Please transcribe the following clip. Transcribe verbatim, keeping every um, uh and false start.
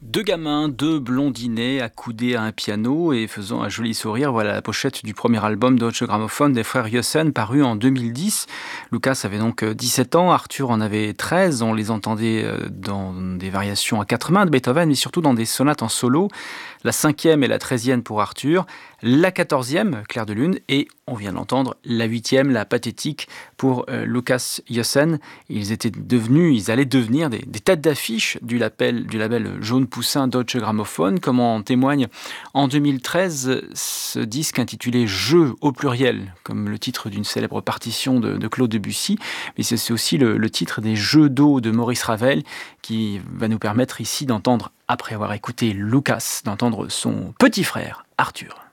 Deux gamins, deux blondinets accoudés à un piano et faisant un joli sourire, voilà la pochette du premier album Deutsche Grammophon des frères Jossen, paru en deux mille dix. Lucas avait donc dix-sept ans, Arthur en avait treize. On les entendait dans des variations à quatre mains de Beethoven, mais surtout dans des sonates en solo. La cinquième et la treizième pour Arthur, la quatorzième, Clair de Lune, et on vient d'entendre la huitième, la pathétique, pour euh, Lucas Jossen. Ils étaient devenus, ils allaient devenir des, des têtes d'affiche du label, du label Jaune Poussin Deutsche Grammophon, comme en témoigne en deux mille treize ce disque intitulé Jeux au pluriel, comme le titre d'une célèbre partition de, de Claude Debussy, mais c'est aussi le, le titre des Jeux d'eau de Maurice Ravel qui va nous permettre ici d'entendre, après avoir écouté Lucas, d'entendre son petit frère Arthur.